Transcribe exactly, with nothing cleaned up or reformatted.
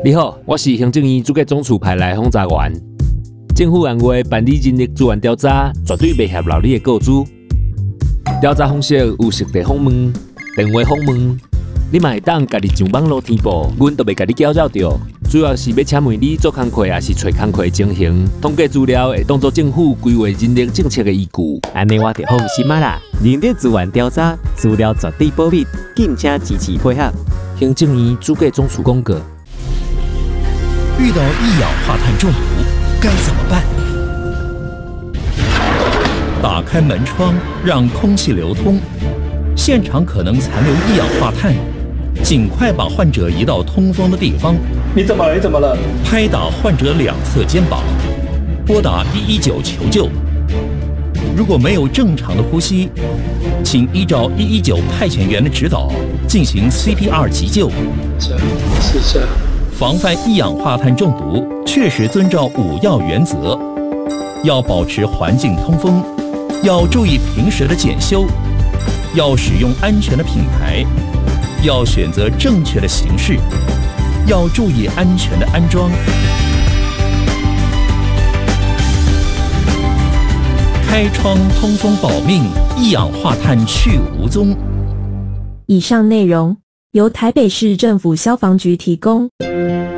你好，我是行政院主计总处派来轰查员。政府按月办理人力资源调查，绝对袂泄露你的个资。调查方式有实地访问、电话访问，你嘛会当家己上网络填报，阮都袂甲你搅扰着。主要是要请问你做工课，还是找工课情形，统计资料会当作政府规划人力政策的依据。 安尼我就放心啊啦！人力资源调查资料绝对保密，敬请支持配合。 行政院主计总处公告。 遇到一氧化碳中毒该怎么办？打开门窗，让空气流通。现场可能残留一氧化碳，尽快把患者移到通风的地方。 你怎么了？你怎么了？ 拍打患者两侧肩膀，拨打一一九求救。如果没有正常的呼吸，请依照一一九派遣员的指导进行 C P R 急救。 这是这。 防范一氧化碳中毒，确实遵照五要原则：要保持环境通风，要注意平时的检修，要使用安全的品牌，要选择正确的形式，要注意安全的安装。开窗通风保命，一氧化碳去无踪。 以上内容由台北市政府消防局提供。